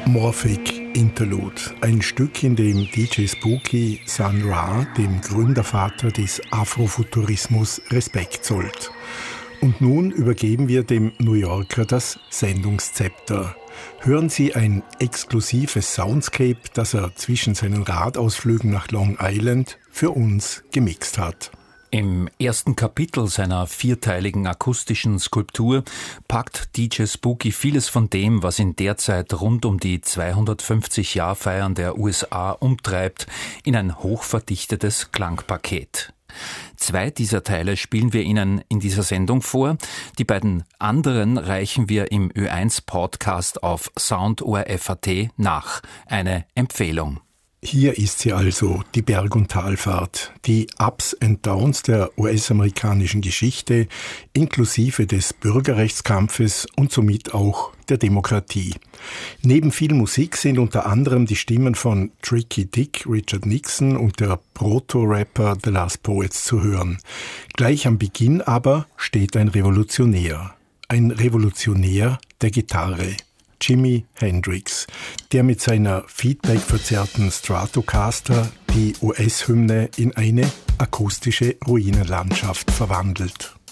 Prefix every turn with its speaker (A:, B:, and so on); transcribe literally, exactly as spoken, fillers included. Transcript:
A: Morphic Interlude, ein Stück, in dem D J Spooky Sun Ra, dem Gründervater des Afrofuturismus, Respekt zollt. Und nun übergeben wir dem New Yorker das Sendungszepter. Hören Sie ein exklusives Soundscape, das er zwischen seinen Radausflügen nach Long Island für uns gemixt hat.
B: Im ersten Kapitel seiner vierteiligen akustischen Skulptur packt D J Spooky vieles von dem, was ihn derzeit rund um die zweihundertfünfzig-Jahr-Feiern der U S A umtreibt, in ein hochverdichtetes Klangpaket. Zwei dieser Teile spielen wir Ihnen in dieser Sendung vor. Die beiden anderen reichen wir im Ö eins Podcast auf soundorf punkt a t nach. Eine Empfehlung.
A: Hier ist sie also, die Berg- und Talfahrt, die Ups and Downs der U S-amerikanischen Geschichte, inklusive des Bürgerrechtskampfes und somit auch der Demokratie. Neben viel Musik sind unter anderem die Stimmen von Tricky Dick, Richard Nixon und der Proto-Rapper The Last Poets zu hören. Gleich am Beginn aber steht ein Revolutionär. Ein Revolutionär der Gitarre. Jimi Hendrix, der mit seiner feedback-verzerrten Stratocaster die U S-Hymne in eine akustische Ruinenlandschaft verwandelt.